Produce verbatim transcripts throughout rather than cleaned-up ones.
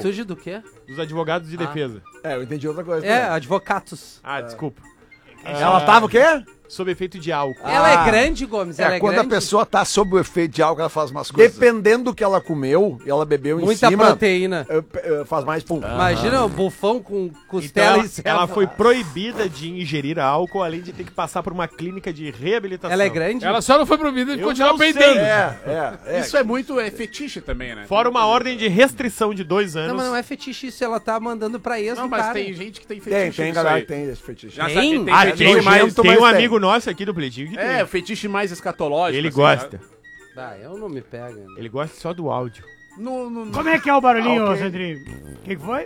estúdio do quê? Dos advogados de Ah. defesa. É, eu entendi outra coisa. É, também. advocatos. Ah, desculpa. Ela tava o quê? Sob efeito de álcool. Ela Ah. é grande, Gomes? Ela É, é quando grande? a pessoa tá sob o efeito de álcool, ela faz umas coisas. Dependendo do que ela comeu, e ela bebeu em Muita cima... proteína. eh, eh, faz mais pum. Imagina o bufão com Então, costela ela, e cérebro. ela foi proibida de ingerir álcool, além de ter que passar por uma clínica de reabilitação. Ela é grande? Ela só não foi proibida de Eu continuar não sei. peidando. É, é, é. Isso é muito é fetiche também, né? Fora uma ordem de restrição de dois anos. Não, mas não é fetiche isso, ela tá mandando pra ex Não, do mas cara. tem gente que tem Tem, fetiche tem nisso galera aí. que tem esse fetiche. Já Tem? sabe, tem Ah, fetiche tem, mais, nojento, tem mas um tem. amigo nosso aqui do Pletinho que É, tem. o fetiche mais escatológico. Ele assim, gosta. Ah, eu não me pego. né? Ele gosta só do áudio. No, no, no... Como é que é o barulhinho, Ah, ok. Sandrinho? O que, que foi?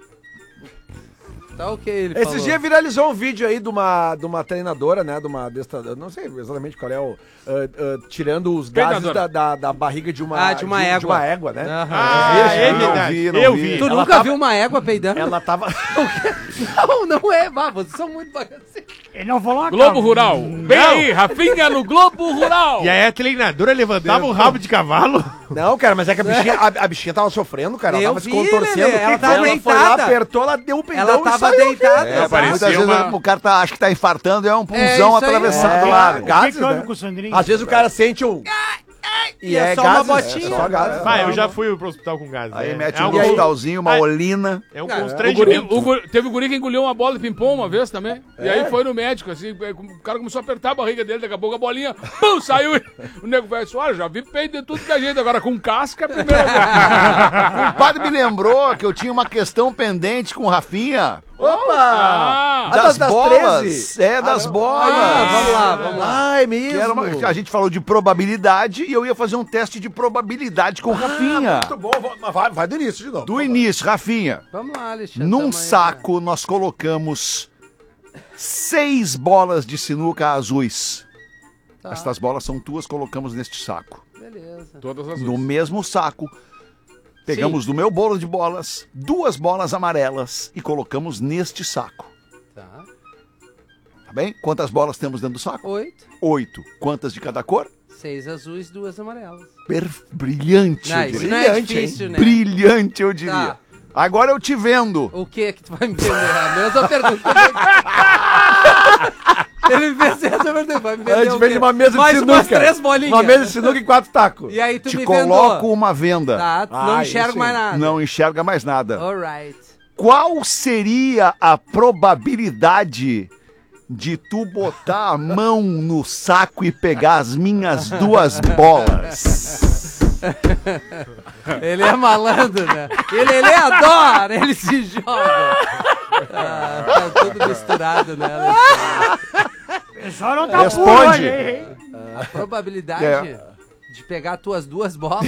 Tá ok, ele Esses falou. dias viralizou um vídeo aí de uma, de uma treinadora, né? De uma adestradora, não sei exatamente qual é o. ah, ah, tirando os gases Peidadora. da, da, da barriga de uma, Ah, de uma de, égua. De uma égua, né? Aham. Ah, Viram? é não verdade. vi, não eu vi. vi. Tu Ela nunca tava- viu uma égua peidando? Ela tava. Não, não é, vá, vocês são muito bagaceiros. Ele não falou uma Globo calma. Rural. Vem aí, Rafinha no Globo Rural. E aí a treinadora levantava o rabo de cavalo. Não, cara, mas é que a bichinha, a, a bichinha tava sofrendo, cara. Ela Eu tava se vi, contorcendo. Lelê, ela tava ela foi lá, deitada. apertou, ela deu um peidão Ela e tava saiu, deitada. É, exato. muitas vezes uma- o cara tá, acha que tá infartando, é um É punzão isso aí. atravessado É, lá. claro. O que, Gases, que houve né? com o Sandrinho? Às vezes o cara sente um... E é só uma botinha. É só gases. Vai, eu já fui pro hospital com gases. Aí é, mete é um algo- hospitalzinho, uma Ah, olina. É um Cara, O guri- constrangimento. o guri- teve um guri que engoliu uma bola de ping-pong uma vez também. E aí foi no médico, assim, o cara começou a apertar a barriga dele, daqui a pouco a bolinha, pum, saiu. O nego vai assim, olha, já vi peito de tudo que a gente, agora com casca é a primeira vez. O padre me lembrou que eu tinha uma questão pendente com o Rafinha. Opa! Ah, Ah, Das, das- das bolas. treze? É, das bolas. Ah, vamos lá, vamos lá. Ai, Que mesmo. era uma- a gente falou de probabilidade e eu ia fazer um teste de probabilidade com o Rafinha. Muito bom, vou- mas vai, vai do início de novo. Do início, Rafinha. Vamos lá, Alexandre. Num tamo aí, saco nós colocamos seis bolas de sinuca azuis. Tá. Estas bolas são tuas, colocamos neste saco. né? Beleza. todas as No duas. mesmo saco, pegamos do meu bolo de bolas duas bolas amarelas e colocamos neste saco. Tá. Tá bem? Quantas bolas temos dentro do saco? Oito, Oito. Quantas de cada cor? seis azuis, duas amarelas. Per... Brilhante, Não, eu isso diria. não é Brilhante, hein? difícil, né? Brilhante, eu diria. Tá. Agora eu te vendo. O que é que tu vai me vender? A mesma pergunta. Ele me fez essa pergunta. Vai me A vender gente o vende quê? uma mesa de Mais sinuca. umas três bolinhas. Uma mesa de sinuca e quatro tacos. E aí tu Te me coloco vendou. uma venda. Tá, tu não Ah, enxerga isso mais sim. nada. Não enxerga mais nada. Alright. Qual seria a probabilidade de tu botar a mão no saco e pegar as minhas duas bolas? Ele é malandro, né? Ele, ele adora, ele se joga. Ah, tá tudo misturado, né? Alexandre? O pessoal não tá Responde. puro hoje, hein? A probabilidade É. de pegar tuas duas bolas.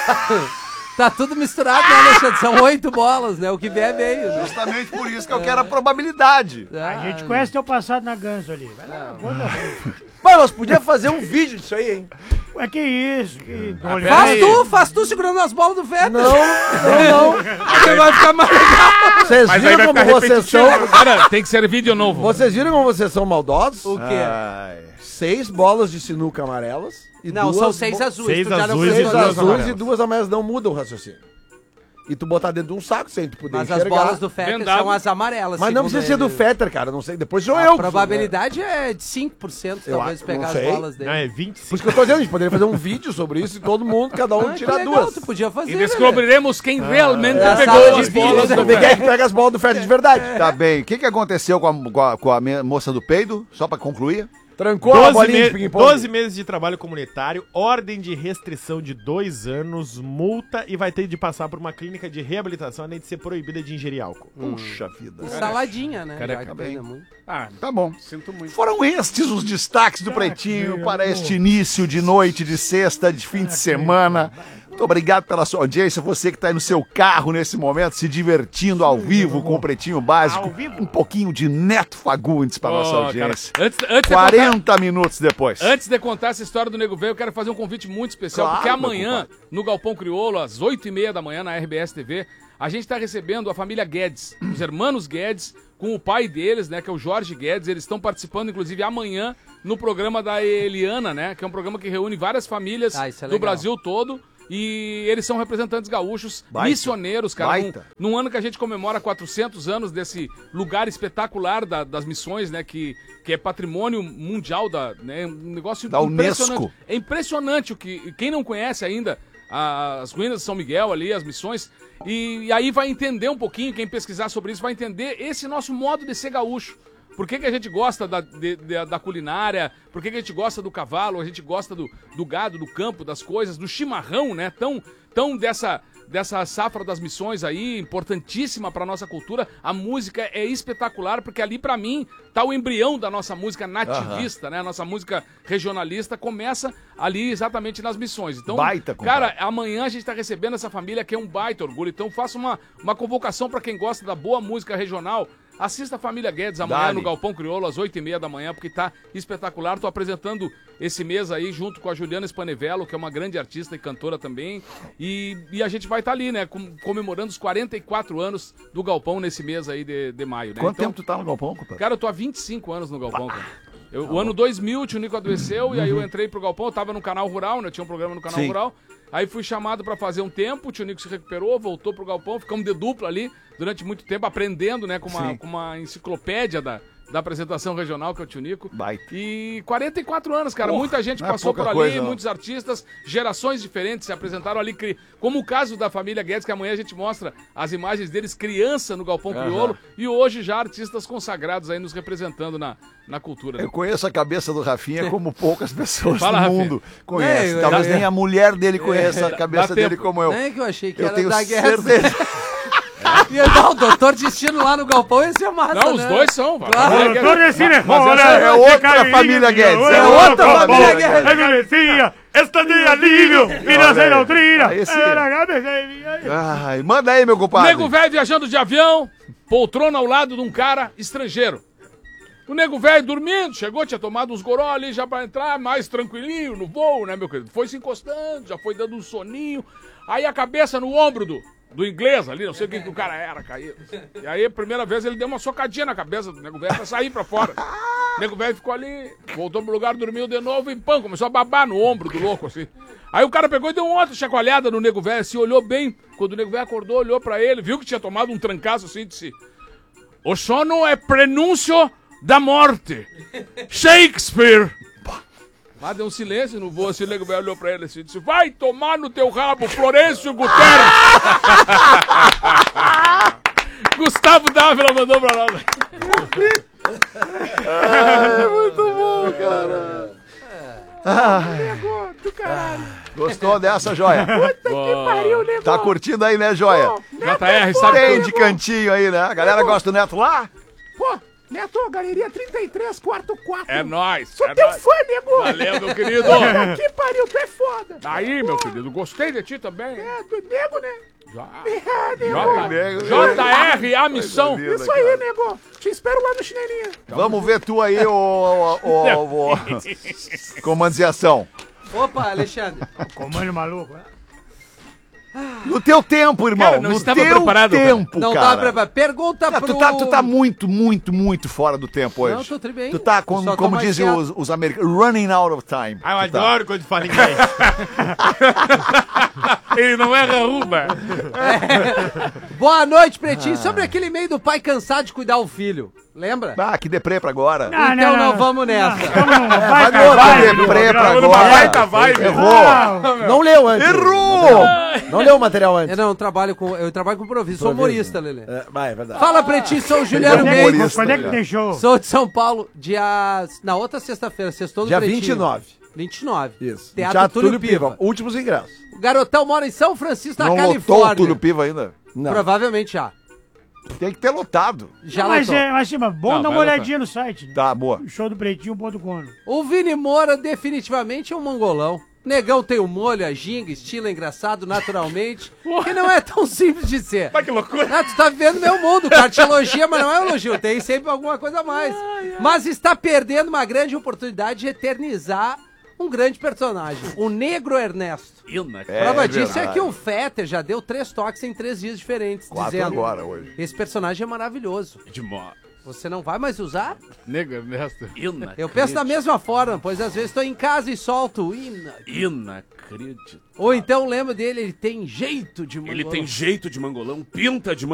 Tá tudo misturado, né, Alexandre? São oito bolas, né? O que vier veio, né? Justamente por isso que eu quero a probabilidade. A gente conhece teu passado na Ganso ali. Vai lá, conta. Mas nós podíamos fazer um vídeo disso aí, hein? Ué, que isso? Que... Faz tu, faz tu segurando as bolas do Fetter. Não, não, não. Porque vai ficar mais legal. Vocês Mas aí viram vai como ficar vocês são... Cara, tem que ser vídeo novo. Vocês viram como vocês são maldosos? O quê? Ai. Seis bolas de sinuca amarelas. E Não, duas são seis bo- azuis. seis tu já não azuis e fez Seis duas todas. azuis amarelas. e duas amarelas não mudam o raciocínio. E tu botar dentro de um saco sem tu poder Mas as enxergar. bolas do Fetter Vendado. são as amarelas. Mas não segundo precisa ser do ele. Fetter, cara. Não sei. Depois sou A eu. probabilidade é de cinco por cento, Eu talvez, acho- pegar não as sei. bolas dele. Não, é vinte e Por cinco. isso que eu tô dizendo, a gente poderia fazer um vídeo sobre isso e todo mundo, cada um Ah, que tirar legal, duas. tu podia fazer, E né? descobriremos quem realmente É a pegou sala de as vídeo, bolas né? do Ver quem é que pega as bolas do Fetter de verdade. Tá bem. O que, que aconteceu com a, com a- com a me- moça do peido? Só pra concluir. Trancou a doze, bolinha me- de ping-pong. doze meses de trabalho comunitário, ordem de restrição de dois anos, multa e vai ter de passar por uma clínica de reabilitação além de ser proibida de ingerir álcool. Puxa vida. E saladinha, né? Careca Já que bem. treina muito. Ah, Tá bom. sinto muito. Foram estes os destaques do Pretinho para este início de noite, de sexta, de fim de semana. Muito obrigado pela sua audiência. Você que está aí no seu carro nesse momento, se divertindo ao vivo com o Pretinho Básico. Um pouquinho de Neto Fagundes para nossa Ó, cara, audiência. antes, antes, de contar, quarenta minutos depois. antes de contar essa história do Nego Velho, eu quero fazer um convite muito especial, Claro, porque meu amanhã, compadre. no Galpão Crioulo, às oito e meia da manhã, na R B S T V, a gente está recebendo a família Guedes, os irmãos Guedes, com o pai deles, né, que é o Jorge Guedes. Eles estão participando, inclusive, amanhã, no programa da Eliana, né, que é um programa que reúne várias famílias Ah, isso é do legal. Brasil todo. E eles são representantes gaúchos, Baita. missioneiros, cara. Num, Baita. num ano que a gente comemora quatrocentos anos desse lugar espetacular da- das missões, né? Que, que é patrimônio mundial, da, né, um negócio Da impressionante. Unesco. É impressionante o que... Quem não conhece ainda a- as ruínas de São Miguel ali, as missões, e, e aí vai entender um pouquinho, quem pesquisar sobre isso vai entender esse nosso modo de ser gaúcho. Por que, que a gente gosta da, de- de- da culinária? Por que, que a gente gosta do cavalo? A gente gosta do, do gado, do campo, das coisas, do chimarrão, né? Tão, tão dessa, dessa safra das missões aí, importantíssima pra nossa cultura. A música é espetacular, porque ali, pra mim, tá o embrião da nossa música nativista, né? A nossa música regionalista começa ali exatamente nas missões. Então, Baita, compadre. cara, amanhã a gente tá recebendo essa família que é um baita orgulho. Então, faça uma, uma convocação pra quem gosta da boa música regional. Assista a Família Guedes amanhã Dale. no Galpão Crioulo, às oito e meia da manhã, porque tá espetacular. Tô apresentando esse mês aí junto com a Juliana Spanevello, que é uma grande artista e cantora também. E, e a gente vai estar ali, né, com- comemorando os quarenta e quatro anos do Galpão nesse mês aí de, de maio, né? Quanto Então, tempo tu tá no galpão, compadre? cara, eu tô há vinte e cinco anos no Galpão, cara. Eu, o ano dois mil, o tio Nico adoeceu, e aí eu entrei pro Galpão, eu tava no Canal Rural, né? Eu tinha um programa no Canal Sim. Rural. Aí fui chamado pra fazer um tempo, o tio Nico se recuperou, voltou pro Galpão, ficamos de dupla ali durante muito tempo, aprendendo, né? Com uma, Sim. com uma enciclopédia da, da apresentação regional, que é o tio Nico. Baita. E quarenta e quatro anos, cara. Porra, Muita gente não é passou pouca por ali, coisa, não. muitos artistas, gerações diferentes se apresentaram ali, cri- como o caso da família Guedes, que amanhã a gente mostra as imagens deles criança no Galpão Crioulo, e hoje já artistas consagrados aí nos representando na, na cultura. né? Eu conheço a cabeça do Rafinha como poucas pessoas Fala, no Rafinha. mundo conhecem. É, eu- Talvez eu- nem a mulher dele conheça a cabeça Dá dele tempo. como eu. Não é que eu achei que Eu era tenho da guerra. certeza. Ia dar o doutor Destino lá no Galpão, ia ser massa, Não, os né? dois são. vai. Claro. Família Doutor Guedes- Destino, mas olha, essa- é outra família Guedes, é outra família Guedes. Guedes. É merecia, esta de alívio, e não sei doutrina. Aí sim. Era a cabeça. Ai, manda aí, meu compadre. Nego velho viajando de avião, poltrona ao lado de um cara estrangeiro. O nego velho dormindo, chegou, tinha tomado uns goró ali já pra entrar, mais tranquilinho no voo, né, meu querido? Foi se encostando, já foi dando um soninho. Aí a cabeça no ombro do, do inglês ali, não sei o que, que o cara era, caiu. E aí, a primeira vez, ele deu uma socadinha na cabeça do nego velho pra sair pra fora. O nego velho ficou ali, voltou pro lugar, dormiu de novo e pão, começou a babar no ombro do louco, assim. Aí o cara pegou e deu uma outra chacoalhada no nego velho, assim, olhou bem. Quando o nego velho acordou, olhou pra ele, viu que tinha tomado um trancaço assim e disse: o sono é prenúncio da morte. Shakespeare. Lá deu um silêncio no voo, assim, o nego velho olhou pra ele assim e disse: vai tomar no teu rabo, Florencio Guterres. Gustavo Dávila mandou pra nós. Gostou dessa, Joia? Tá curtindo aí, né, Joia? J R, sabe Tem tudo. de cantinho aí, né? A galera gosta do Neto lá? Pô, Neto, Galeria trinta e três, quarto quatro. É nóis. Sou é teu nóis. fã, nego. Valeu, meu querido. Que pariu, tu é foda. Aí, meu querido, gostei de ti também. É, tu é nego, né? Já. É, nego. J- J R, a missão. Isso aí, nego. Te espero lá no chinelinha. Vamos ver tu aí, ô, ô, ô, ô, ô, comandização. Opa, Alexandre. Comando maluco, né? No teu tempo, irmão. Cara, não no estava teu preparado, cara. tempo, Não cara. dá pra... Pergunta Ah, pro... tu, tá, tu tá muito, muito, muito muito fora do tempo hoje. Não, tô tri bem. Tu tá, Eu com, só tô como mais dizem quieto. os, os americanos, running out of time. Ah, eu Tu tá. adoro quando fala inglês. Ele não erra uma. Boa noite, Pretinho. Sobre aquele e-mail do pai cansado de cuidar o filho. Lembra? Ah, que deprê pra agora. Ah, Então não vamos nessa. Então não, vai, vai vai, no vai, outro deprê pra vai, agora. vai, Baita vibe. Errou. Não leu antes. Errou. Não leu o material antes. Eu não trabalho com... Eu trabalho com improviso. Sou humorista, Lelê. É, vai, é verdade. Fala, Pretinho. Sou o Juliano Quando é que- Mendes. humorista, Quando é que né? tem show? Sou de São Paulo. Dia... Na outra sexta-feira. Sextou do Dia Pretinho. vinte e nove. vinte e nove. Isso. Teatro, Túlio Piva. Últimos ingressos. O garotão mora em São Francisco, na Não lotou o Califórnia. Túlio Piva ainda. Não. Provavelmente já. Tem que ter lotado. Já mas, lotou. é, mas, sim, mas bom Não, dar uma vai lotar. olhadinha no site. Né? Tá, boa. show do pretinho ponto com. O Vini Moura definitivamente é um mongolão. Negão tem o molho, a ginga, estilo é engraçado naturalmente, que não é tão simples de ser. Mas que loucura. Ah, tu tá vivendo meu mundo, o cara te elogia, mas não é um elogio, tem sempre alguma coisa a mais. Mas está perdendo uma grande oportunidade de eternizar um grande personagem, o Negro Ernesto. É, Prova disso é verdade. que o Fetter já deu três toques em três dias diferentes, Quatro dizendo, agora, hoje. esse personagem é maravilhoso. Demais. Você não vai mais usar? Nego Ernesto. Eu penso da mesma forma, pois às vezes estou em casa e solto o ina. Inacreditável. Ou então lembro dele, ele tem jeito de mangolão. Ele tem jeito de mangolão, pinta de